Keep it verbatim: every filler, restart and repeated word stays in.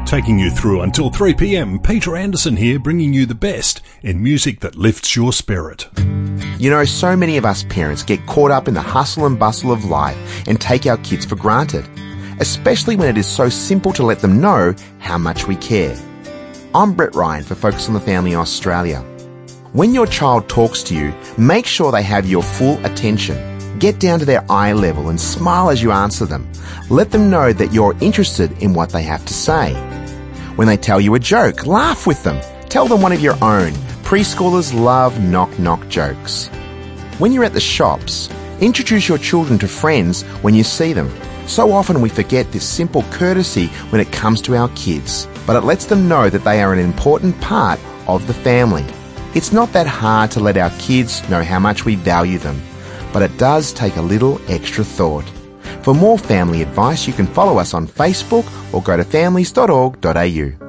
Taking you through until three p.m, Peter Anderson here, bringing you the best in music that lifts your spirit. You know, so many of us parents get caught up in the hustle and bustle of life and take our kids for granted, especially when it is so simple to let them know how much we care. I'm Brett Ryan for Focus on the Family Australia. When your child talks to you, make sure they have your full attention. Get down to their eye level and smile as you answer them. Let them know that you're interested in what they have to say. When they tell you a joke, laugh with them. Tell them one of your own. Preschoolers love knock-knock jokes. When you're at the shops, introduce your children to friends when you see them. So often we forget this simple courtesy when it comes to our kids, but it lets them know that they are an important part of the family. It's not that hard to let our kids know how much we value them, but it does take a little extra thought. For more family advice, you can follow us on Facebook or go to families dot org dot a u.